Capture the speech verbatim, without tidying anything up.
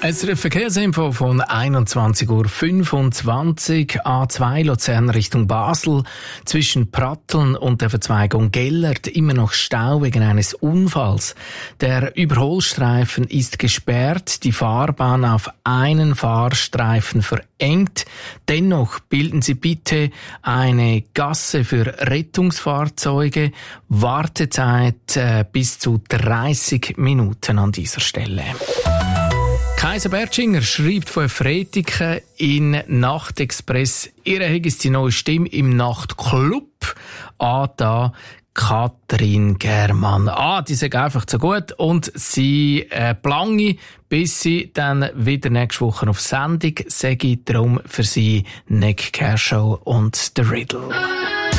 Es ist eine Verkehrsinfo von einundzwanzig Uhr fünfundzwanzig. A zwei Luzern Richtung Basel. Zwischen Pratteln und der Verzweigung Gellert immer noch Stau wegen eines Unfalls. Der Überholstreifen ist gesperrt, die Fahrbahn auf einen Fahrstreifen verengt. Dennoch bilden Sie bitte eine Gasse für Rettungsfahrzeuge. Wartezeit äh, bis zu dreißig Minuten an dieser Stelle. Kaiser Bertschinger schreibt von Fretiken in Nachtexpress. Ihre ist die neue Stimme im Nachtclub. Ah, da Katrin Germann. Ah, die sagt einfach so gut und sie äh, plange, bis sie dann wieder nächste Woche auf Sendung sage ich darum für sie Nick Kershaw und The Riddle.